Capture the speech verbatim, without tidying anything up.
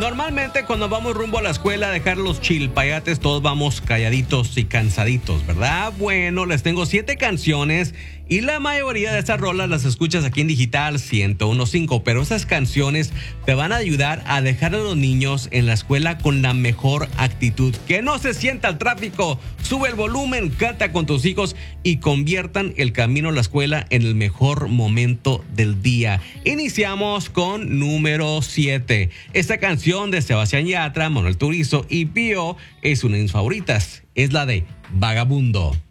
Normalmente cuando vamos rumbo a la escuela a dejar los chilpayates, todos vamos calladitos y cansaditos, ¿verdad? Bueno, les tengo siete canciones y la mayoría de estas rolas las escuchas aquí en Digital ciento uno punto cinco, pero esas canciones te van a ayudar a dejar a los niños en la escuela con la mejor actitud. Que no se sienta el tráfico, sube el volumen, canta con tus hijos y conviertan el camino a la escuela en el mejor momento del día. Iniciamos con número siete. Esta canción de Sebastián Yatra, Manuel Turizo y Pío es una de mis favoritas. Es la de Vagabundo.